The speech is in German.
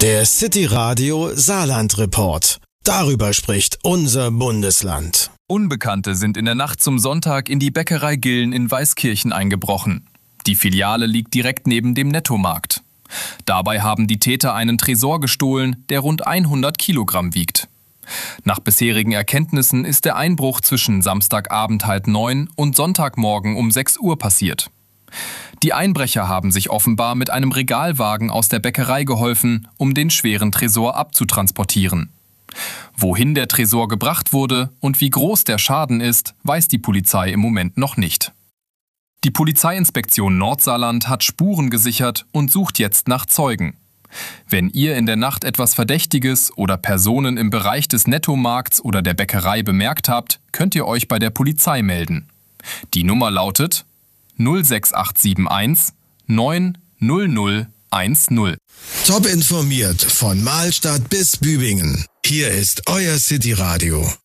Der City Radio Saarland Report. Darüber spricht unser Bundesland. Unbekannte sind in der Nacht zum Sonntag in die Bäckerei Gillen in Weißkirchen eingebrochen. Die Filiale liegt direkt neben dem Nettomarkt. Dabei haben die Täter einen Tresor gestohlen, der rund 100 Kilogramm wiegt. Nach bisherigen Erkenntnissen ist der Einbruch zwischen Samstagabend 8:30 und Sonntagmorgen um 6 Uhr passiert. Die Einbrecher haben sich offenbar mit einem Regalwagen aus der Bäckerei geholfen, um den schweren Tresor abzutransportieren. Wohin der Tresor gebracht wurde und wie groß der Schaden ist, weiß die Polizei im Moment noch nicht. Die Polizeiinspektion Nordsaarland hat Spuren gesichert und sucht jetzt nach Zeugen. Wenn ihr in der Nacht etwas Verdächtiges oder Personen im Bereich des Nettomarkts oder der Bäckerei bemerkt habt, könnt ihr euch bei der Polizei melden. Die Nummer lautet 06871 90010. Top informiert von Mahlstadt bis Bübingen. Hier ist euer City Radio.